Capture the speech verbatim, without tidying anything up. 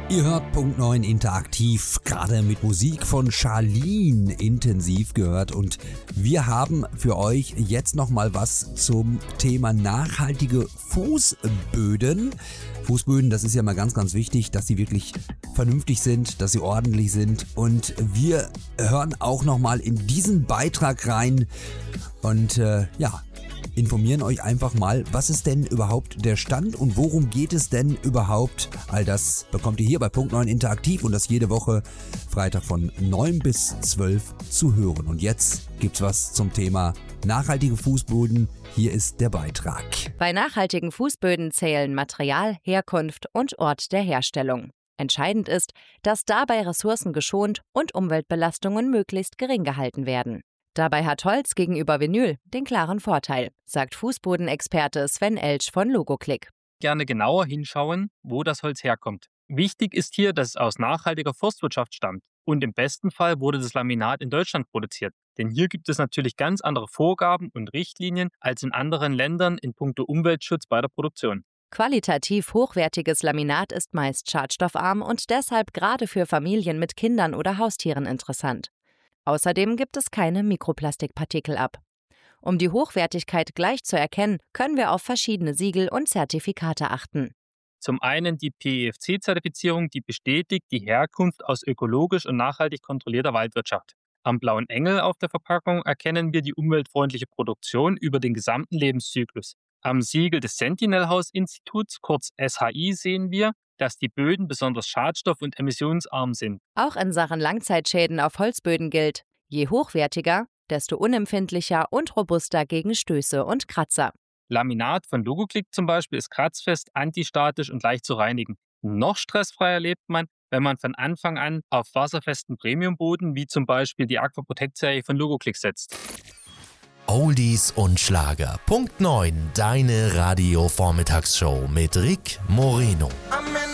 Ihr hört Punkt neun interaktiv, gerade mit Musik von Charlene intensiv gehört, und wir haben für euch jetzt nochmal was zum Thema nachhaltige Fußböden. Fußböden, das ist ja mal ganz, ganz wichtig, dass sie wirklich vernünftig sind, dass sie ordentlich sind, und wir hören auch nochmal in diesen Beitrag rein und äh, ja, informieren euch einfach mal, was ist denn überhaupt der Stand und worum geht es denn überhaupt? All das bekommt ihr hier bei Punkt neun interaktiv, und das jede Woche Freitag von neun bis zwölf zu hören. Und jetzt gibt's was zum Thema nachhaltige Fußböden. Hier ist der Beitrag. Bei nachhaltigen Fußböden zählen Material, Herkunft und Ort der Herstellung. Entscheidend ist, dass dabei Ressourcen geschont und Umweltbelastungen möglichst gering gehalten werden. Dabei hat Holz gegenüber Vinyl den klaren Vorteil, sagt Fußbodenexperte Sven Elsch von Logoclick. Gerne genauer hinschauen, wo das Holz herkommt. Wichtig ist hier, dass es aus nachhaltiger Forstwirtschaft stammt. Und im besten Fall wurde das Laminat in Deutschland produziert. Denn hier gibt es natürlich ganz andere Vorgaben und Richtlinien als in anderen Ländern in puncto Umweltschutz bei der Produktion. Qualitativ hochwertiges Laminat ist meist schadstoffarm und deshalb gerade für Familien mit Kindern oder Haustieren interessant. Außerdem gibt es keine Mikroplastikpartikel ab. Um die Hochwertigkeit gleich zu erkennen, können wir auf verschiedene Siegel und Zertifikate achten. Zum einen die P E F C-Zertifizierung, die bestätigt die Herkunft aus ökologisch und nachhaltig kontrollierter Waldwirtschaft. Am blauen Engel auf der Verpackung erkennen wir die umweltfreundliche Produktion über den gesamten Lebenszyklus. Am Siegel des Sentinel-Haus-Instituts, kurz S H I, sehen wir, dass die Böden besonders schadstoff- und emissionsarm sind. Auch in Sachen Langzeitschäden auf Holzböden gilt: Je hochwertiger, desto unempfindlicher und robuster gegen Stöße und Kratzer. Laminat von Logoclick zum Beispiel ist kratzfest, antistatisch und leicht zu reinigen. Noch stressfreier erlebt man, wenn man von Anfang an auf wasserfesten Premiumboden wie zum Beispiel die Aqua Protect-Serie von Logoclick setzt. Oldies und Schlager. Punkt neun, deine Radio-Vormittagsshow mit Rick Moreno.